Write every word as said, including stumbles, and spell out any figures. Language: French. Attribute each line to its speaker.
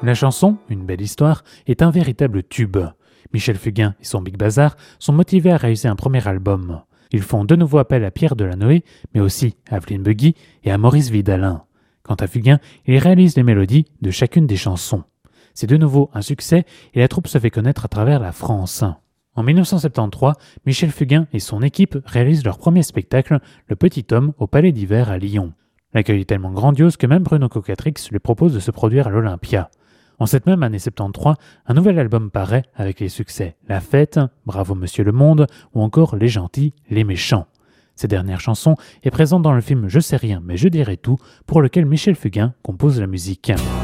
Speaker 1: La chanson, Une belle histoire, est un véritable tube. Michel Fugain et son Big Bazar sont motivés à réaliser un premier album. Ils font de nouveau appel à Pierre Delanoë, mais aussi à Evelyne Buggy et à Maurice Vidalin. Quant à Fugain, il réalise les mélodies de chacune des chansons. C'est de nouveau un succès et la troupe se fait connaître à travers la France. En dix-neuf cent soixante-treize, Michel Fugain et son équipe réalisent leur premier spectacle, Le Petit Homme, au Palais d'Hiver à Lyon. L'accueil est tellement grandiose que même Bruno Cocatrix lui propose de se produire à l'Olympia. En cette même année soixante-treize, un nouvel album paraît avec les succès La Fête, Bravo Monsieur le Monde ou encore Les Gentils, Les Méchants. Cette dernière chanson est présente dans le film Je sais rien mais je dirai tout, pour lequel Michel Fugain compose la musique.